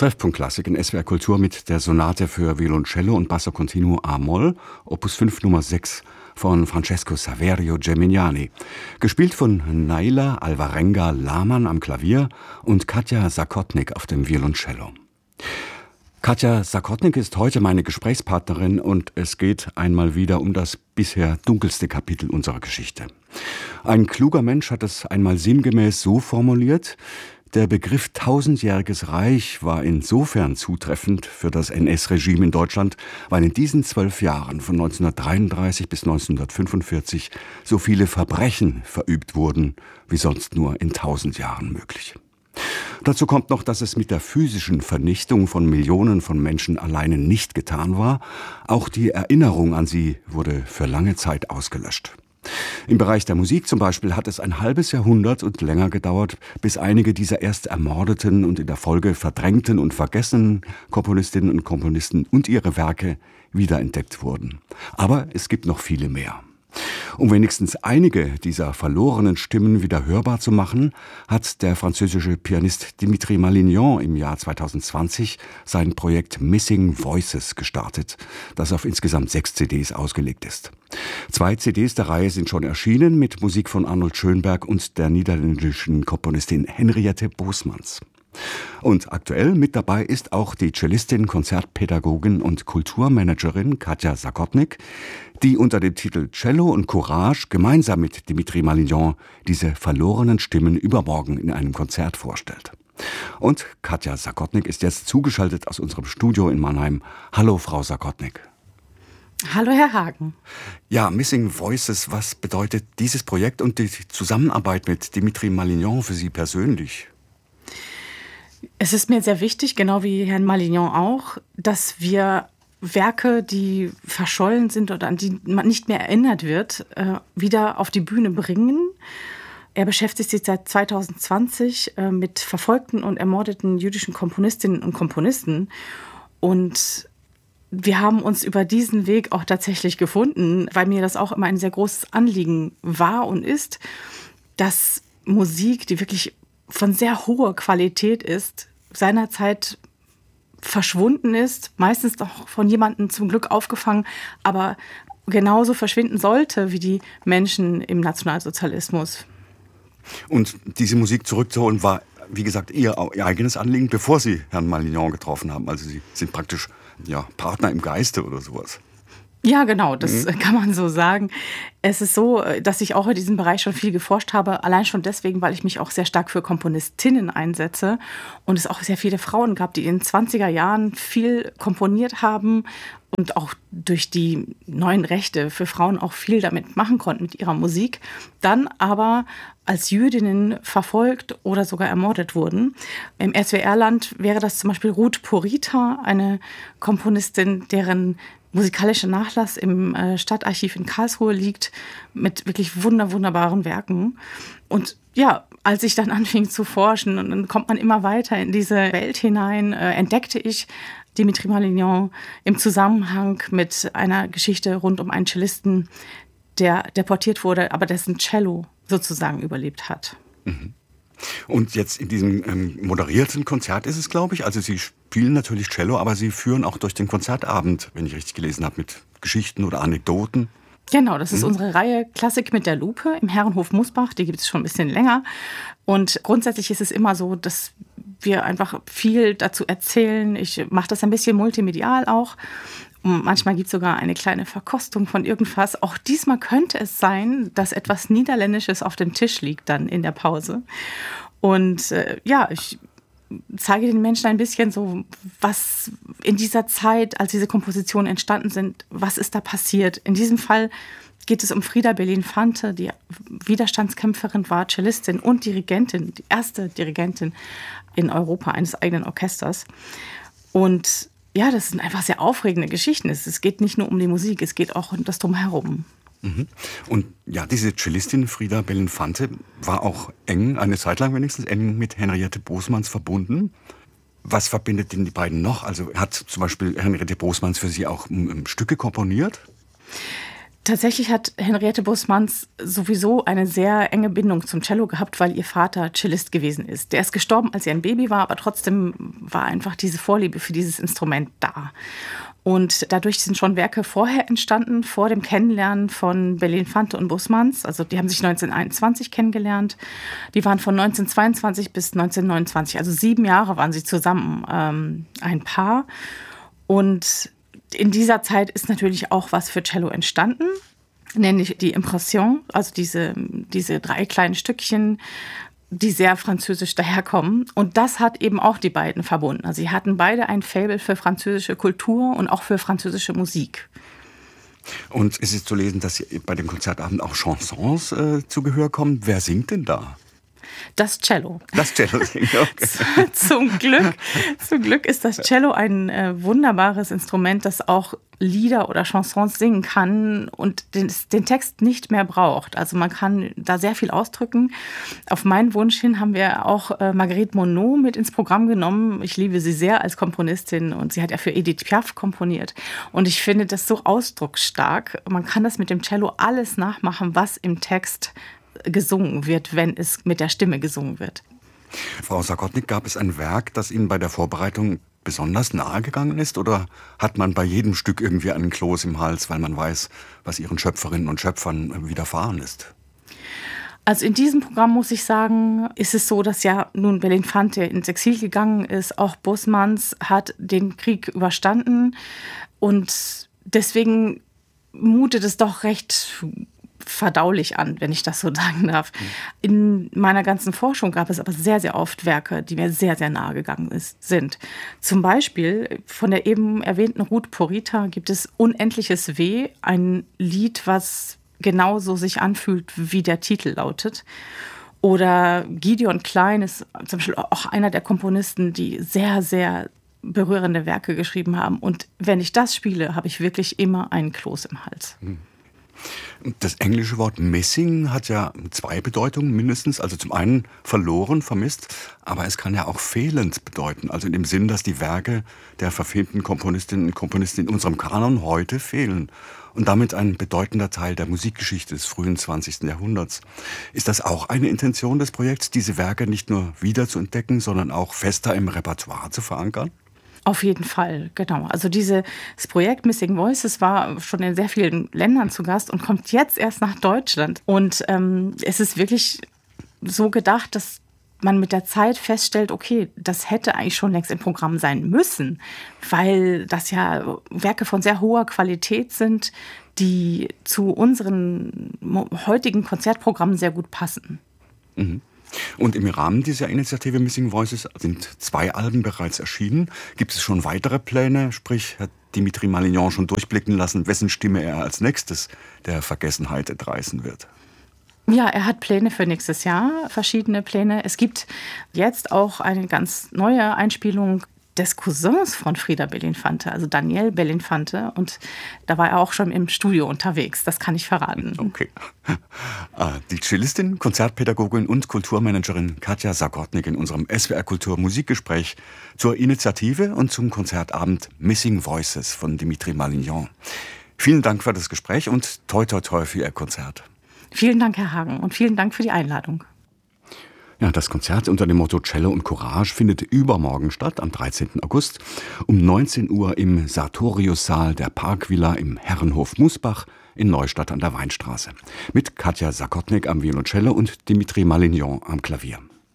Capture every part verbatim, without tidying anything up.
Treffpunkt Klassik in S W R Kultur mit der Sonate für Violoncello und Basso Continuo a-Moll, Opus fünf Nummer sechs von Francesco Saverio Gemignani. Gespielt von Naila Alvarenga-Lahmann am Klavier und Katja Zakotnik auf dem Violoncello. Katja Zakotnik ist heute meine Gesprächspartnerin und es geht einmal wieder um das bisher dunkelste Kapitel unserer Geschichte. Ein kluger Mensch hat es einmal sinngemäß so formuliert: Der Begriff tausendjähriges Reich war insofern zutreffend für das N S-Regime in Deutschland, weil in diesen zwölf Jahren von neunzehnhundertdreiunddreißig bis neunzehnhundertfünfundvierzig so viele Verbrechen verübt wurden, wie sonst nur in tausend Jahren möglich. Dazu kommt noch, dass es mit der physischen Vernichtung von Millionen von Menschen alleine nicht getan war. Auch die Erinnerung an sie wurde für lange Zeit ausgelöscht. Im Bereich der Musik zum Beispiel hat es ein halbes Jahrhundert und länger gedauert, bis einige dieser erst ermordeten und in der Folge verdrängten und vergessenen Komponistinnen und Komponisten und ihre Werke wiederentdeckt wurden. Aber es gibt noch viele mehr. Um wenigstens einige dieser verlorenen Stimmen wieder hörbar zu machen, hat der französische Pianist Dimitri Malignon im Jahr zweitausendzwanzig sein Projekt Missing Voices gestartet, das auf insgesamt sechs C Ds ausgelegt ist. Zwei C Ds der Reihe sind schon erschienen mit Musik von Arnold Schönberg und der niederländischen Komponistin Henriette Bosmans. Und aktuell mit dabei ist auch die Cellistin, Konzertpädagogin und Kulturmanagerin Katja Zakotnik, die unter dem Titel Cello und Courage gemeinsam mit Dimitri Malignon diese verlorenen Stimmen übermorgen in einem Konzert vorstellt. Und Katja Zakotnik ist jetzt zugeschaltet aus unserem Studio in Mannheim. Hallo, Frau Zakotnik. Hallo, Herr Hagen. Ja, Missing Voices, was bedeutet dieses Projekt und die Zusammenarbeit mit Dimitri Malignon für Sie persönlich? Es ist mir sehr wichtig, genau wie Herrn Malignon auch, dass wir Werke, die verschollen sind oder an die man nicht mehr erinnert wird, wieder auf die Bühne bringen. Er beschäftigt sich seit zweitausendzwanzig mit verfolgten und ermordeten jüdischen Komponistinnen und Komponisten. Und wir haben uns über diesen Weg auch tatsächlich gefunden, weil mir das auch immer ein sehr großes Anliegen war und ist, dass Musik, die wirklich von sehr hoher Qualität ist, seinerzeit verschwunden ist, meistens auch von jemandem zum Glück aufgefangen, aber genauso verschwinden sollte wie die Menschen im Nationalsozialismus. Und diese Musik zurückzuholen war, wie gesagt, Ihr, Ihr eigenes Anliegen, bevor Sie Herrn Malignon getroffen haben. Also Sie sind praktisch ja, Partner im Geiste oder sowas. Ja, genau, das mhm. kann man so sagen. Es ist so, dass ich auch in diesem Bereich schon viel geforscht habe, allein schon deswegen, weil ich mich auch sehr stark für Komponistinnen einsetze und es auch sehr viele Frauen gab, die in den zwanziger Jahren viel komponiert haben und auch durch die neuen Rechte für Frauen auch viel damit machen konnten mit ihrer Musik, dann aber als Jüdinnen verfolgt oder sogar ermordet wurden. Im S W R-Land wäre das zum Beispiel Ruth Porita, eine Komponistin, deren musikalischer Nachlass im äh, Stadtarchiv in Karlsruhe liegt, mit wirklich wunder, wunderbaren Werken. Und ja, als ich dann anfing zu forschen, und dann kommt man immer weiter in diese Welt hinein, äh, entdeckte ich Dimitri Malignon im Zusammenhang mit einer Geschichte rund um einen Cellisten, der deportiert wurde, aber dessen Cello sozusagen überlebt hat. Mhm. Und jetzt in diesem ähm, moderierten Konzert ist es, glaube ich, also Sie spielen natürlich Cello, aber Sie führen auch durch den Konzertabend, wenn ich richtig gelesen habe, mit Geschichten oder Anekdoten. Genau, das ist mhm. unsere Reihe Klassik mit der Lupe im Herrenhof Musbach. Die gibt es schon ein bisschen länger. Und grundsätzlich ist es immer so, dass wir einfach viel dazu erzählen. Ich mache das ein bisschen multimedial auch. Und manchmal gibt es sogar eine kleine Verkostung von irgendwas. Auch diesmal könnte es sein, dass etwas Niederländisches auf dem Tisch liegt dann in der Pause. Und äh, ja, ich zeige den Menschen ein bisschen so, was in dieser Zeit, als diese Kompositionen entstanden sind, was ist da passiert. In diesem Fall geht es um Frida Belinfante, die Widerstandskämpferin war, Cellistin und Dirigentin, die erste Dirigentin in Europa eines eigenen Orchesters. Und ja, das sind einfach sehr aufregende Geschichten. Es geht nicht nur um die Musik, es geht auch um das Drumherum. Mhm. Und ja, diese Cellistin Frida Belinfante war auch eng, eine Zeit lang wenigstens, eng mit Henriette Bosmans verbunden. Was verbindet denn die beiden noch? Also hat zum Beispiel Henriette Bosmans für Sie auch um, um Stücke komponiert? Tatsächlich hat Henriette Bussmanns sowieso eine sehr enge Bindung zum Cello gehabt, weil ihr Vater Cellist gewesen ist. Der ist gestorben, als sie ein Baby war, aber trotzdem war einfach diese Vorliebe für dieses Instrument da. Und dadurch sind schon Werke vorher entstanden, vor dem Kennenlernen von Belinfante und Bussmanns. Also die haben sich neunzehnhunderteinundzwanzig kennengelernt. Die waren von neunzehnhundertzweiundzwanzig bis neunzehnhundertneunundzwanzig, also sieben Jahre waren sie zusammen, ähm, ein Paar. Und in dieser Zeit ist natürlich auch was für Cello entstanden, nämlich die Impression, also diese, diese drei kleinen Stückchen, die sehr französisch daherkommen. Und das hat eben auch die beiden verbunden. Also sie hatten beide ein Faible für französische Kultur und auch für französische Musik. Und es ist zu lesen, dass bei dem Konzertabend auch Chansons äh, zu Gehör kommen. Wer singt denn da? Das Cello. Das Cello singt, okay. Zum Glück, zum Glück ist das Cello ein äh, wunderbares Instrument, das auch Lieder oder Chansons singen kann und den, den Text nicht mehr braucht. Also man kann da sehr viel ausdrücken. Auf meinen Wunsch hin haben wir auch äh, Marguerite Monod mit ins Programm genommen. Ich liebe sie sehr als Komponistin und sie hat ja für Edith Piaf komponiert. Und ich finde das so ausdrucksstark. Man kann das mit dem Cello alles nachmachen, was im Text gesungen wird, wenn es mit der Stimme gesungen wird. Frau Zakotnik, gab es ein Werk, das Ihnen bei der Vorbereitung besonders nahe gegangen ist? Oder hat man bei jedem Stück irgendwie einen Kloß im Hals, weil man weiß, was Ihren Schöpferinnen und Schöpfern widerfahren ist? Also in diesem Programm, muss ich sagen, ist es so, dass ja nun Belinfante ins Exil gegangen ist. Auch Bussmanns hat den Krieg überstanden. Und deswegen mutet es doch recht verdaulich an, wenn ich das so sagen darf. In meiner ganzen Forschung gab es aber sehr, sehr oft Werke, die mir sehr, sehr nahe gegangen ist, sind. Zum Beispiel von der eben erwähnten Ruth Porita gibt es Unendliches Weh, ein Lied, was genauso sich anfühlt, wie der Titel lautet. Oder Gideon Klein ist zum Beispiel auch einer der Komponisten, die sehr, sehr berührende Werke geschrieben haben. Und wenn ich das spiele, habe ich wirklich immer einen Kloß im Hals. Mhm. Das englische Wort missing hat ja zwei Bedeutungen mindestens. Also zum einen verloren, vermisst, aber es kann ja auch fehlend bedeuten. Also in dem Sinn, dass die Werke der verfemten Komponistinnen und Komponisten in unserem Kanon heute fehlen. Und damit ein bedeutender Teil der Musikgeschichte des frühen zwanzigsten Jahrhunderts. Ist das auch eine Intention des Projekts, diese Werke nicht nur wieder zu entdecken, sondern auch fester im Repertoire zu verankern? Auf jeden Fall, genau. Also dieses Projekt Missing Voices war schon in sehr vielen Ländern zu Gast und kommt jetzt erst nach Deutschland. Und ähm, es ist wirklich so gedacht, dass man mit der Zeit feststellt, okay, das hätte eigentlich schon längst im Programm sein müssen, weil das ja Werke von sehr hoher Qualität sind, die zu unseren heutigen Konzertprogrammen sehr gut passen. Mhm. Und im Rahmen dieser Initiative Missing Voices sind zwei Alben bereits erschienen. Gibt es schon weitere Pläne? Sprich, hat Dimitri Malignon schon durchblicken lassen, wessen Stimme er als nächstes der Vergessenheit entreißen wird? Ja, er hat Pläne für nächstes Jahr, verschiedene Pläne. Es gibt jetzt auch eine ganz neue Einspielung des Cousins von Frida Belinfante, also Daniel Belinfante. Und da war er auch schon im Studio unterwegs, das kann ich verraten. Okay. Die Cellistin, Konzertpädagogin und Kulturmanagerin Katja Zakotnik in unserem S W R Kultur Musikgespräch zur Initiative und zum Konzertabend Missing Voices von Dimitri Malignon. Vielen Dank für das Gespräch und toi toi toi für Ihr Konzert. Vielen Dank, Herr Hagen, und vielen Dank für die Einladung. Ja, das Konzert unter dem Motto Cello und Courage findet übermorgen statt, am dreizehnten August, um neunzehn Uhr im Sartorius-Saal der Parkvilla im Herrenhof Musbach in Neustadt an der Weinstraße. Mit Katja Zakotnik am Violoncello und Dimitri Malignon am Klavier.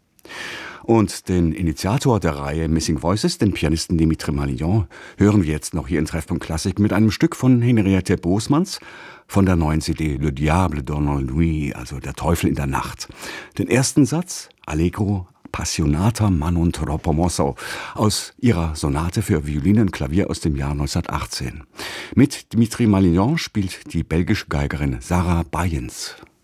Und den Initiator der Reihe Missing Voices, den Pianisten Dimitri Malignon, hören wir jetzt noch hier in Treffpunkt Klassik mit einem Stück von Henriette Bussmanns von der neuen C D Le Diable dans la nuit, also der Teufel in der Nacht. Den ersten Satz, Allegro Passionata ma non troppo mosso, aus ihrer Sonate für Violine und Klavier aus dem Jahr neunzehnhundertachtzehn. Mit Dimitri Malignon spielt die belgische Geigerin Sarah Bayens.